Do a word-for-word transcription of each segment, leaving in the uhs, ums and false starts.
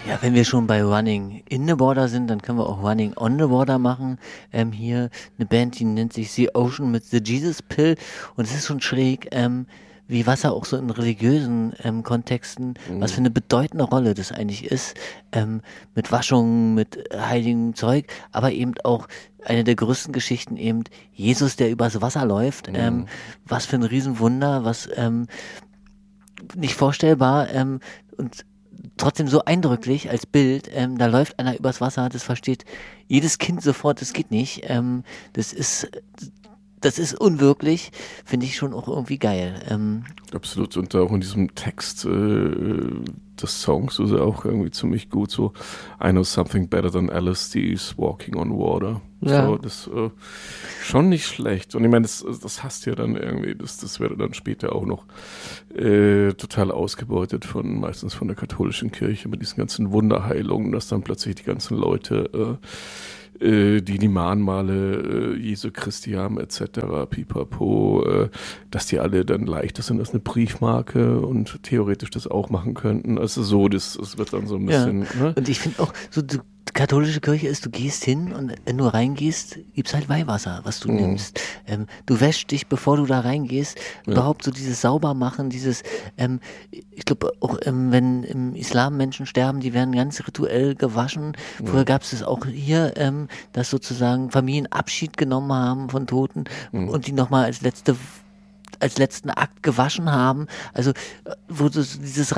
Ja, wenn wir schon bei Running in the Water sind, dann können wir auch Running on the Water machen. Ähm, hier eine Band, die nennt sich The Ocean mit The Jesus Pill. Und es ist schon schräg, ähm, wie Wasser auch so in religiösen ähm, Kontexten, was für eine bedeutende Rolle das eigentlich ist, ähm, mit Waschungen, mit heiligem Zeug, aber eben auch eine der größten Geschichten eben Jesus, der übers Wasser läuft. Ähm, was für ein Riesenwunder, was ähm, nicht vorstellbar ähm, und trotzdem so eindrücklich als Bild. Ähm, da läuft einer übers Wasser, das versteht jedes Kind sofort, das geht nicht. Ähm, das ist das ist unwirklich, finde ich schon auch irgendwie geil. Ähm, Absolut. Und auch in diesem Text äh, des Songs ist er auch irgendwie ziemlich gut. So, I know something better than L S D's Walking on Water. Ja. So, das äh, schon nicht schlecht. Und ich meine, das, das hast ja dann irgendwie, das, das wird dann später auch noch äh, total ausgebeutet von, meistens von der katholischen Kirche mit diesen ganzen Wunderheilungen, dass dann plötzlich die ganzen Leute äh, die die Mahnmale äh, Jesu Christi haben et cetera, pipapo, äh, dass die alle dann leichter sind als eine Briefmarke und theoretisch das auch machen könnten. Also so, das, das wird dann so ein bisschen... Ja. Ne? Und ich finde auch, so die katholische Kirche ist, du gehst hin und wenn du reingehst, gibt's halt Weihwasser, was du Mhm. nimmst. Ähm, du wäschst dich, bevor du da reingehst. Ja. Überhaupt so dieses Saubermachen, dieses, ähm, ich glaube auch, ähm, wenn im Islam Menschen sterben, die werden ganz rituell gewaschen. Früher gab's es auch hier, ähm, dass sozusagen Familien Abschied genommen haben von Toten Mhm. und die nochmal als letzte als letzten Akt gewaschen haben. Also äh, wo so dieses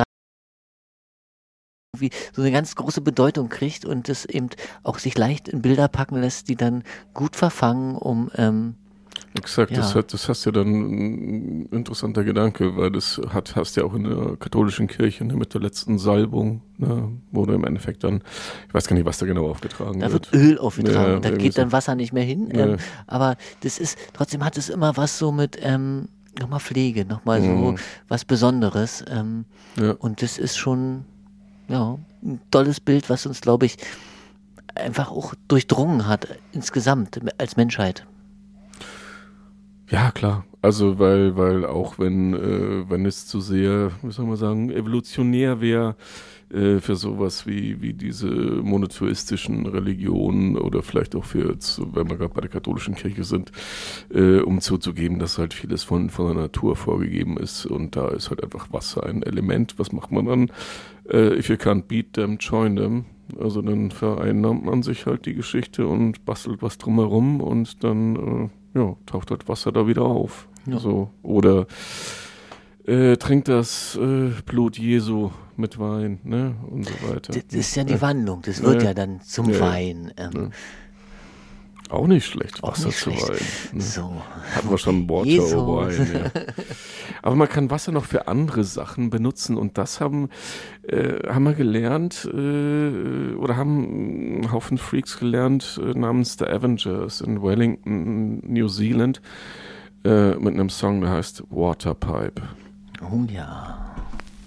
wie so eine ganz große Bedeutung kriegt und das eben auch sich leicht in Bilder packen lässt, die dann gut verfangen, um ähm, Exakt, ja. das, hat, das hast ja dann ein interessanter Gedanke, weil das hat, hast ja auch in der katholischen Kirche ne, mit der letzten Salbung, ne, wo du im Endeffekt dann, ich weiß gar nicht, was da genau aufgetragen da wird. wird Öl aufgetragen, Ja, da irgendwie geht dann so. Wasser nicht mehr hin, Ja. ähm, aber das ist, trotzdem hat es immer was so mit ähm, nochmal Pflege, nochmal so Mhm. was Besonderes ähm, Ja. und das ist schon ja, ein tolles Bild, was uns, glaube ich, einfach auch durchdrungen hat, insgesamt als Menschheit. Ja, klar. Also weil, weil auch wenn, äh, wenn es zu sehr, wie soll man sagen, evolutionär wäre äh, für sowas wie, wie diese monotheistischen Religionen oder vielleicht auch für jetzt, wenn wir gerade bei der katholischen Kirche sind, äh, um zuzugeben, dass halt vieles von, von der Natur vorgegeben ist und da ist halt einfach Wasser ein Element. Was macht man dann? Äh, if you can't beat them, join them. Also dann vereinnahmt man sich halt die Geschichte und bastelt was drumherum und dann äh, ja, taucht halt Wasser da wieder auf. Ja. So. Oder äh, trinkt das äh, Blut Jesu mit Wein, ne? Und so weiter. Das ist ja die Ja. Wandlung, das wird Ja. ja dann zum Ja. Wein. Ähm, Ja. Auch nicht schlecht, Auch Wasser nicht zu schlecht. Wein. Ne? So. Hatten wir schon Water Jesus. over Wein. Ja. Aber man kann Wasser noch für andere Sachen benutzen und das haben, äh, haben wir gelernt äh, oder haben einen Haufen Freaks gelernt äh, namens The Avengers in Wellington, New Zealand äh, mit einem Song, der heißt Waterpipe. Oh ja.